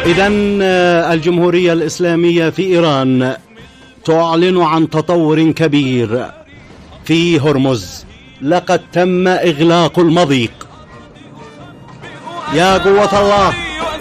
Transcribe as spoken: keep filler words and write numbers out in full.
إذن الجمهورية الإسلامية في إيران تعلن عن تطور كبير في هرمز. لقد تم إغلاق المضيق. يا قوة الله.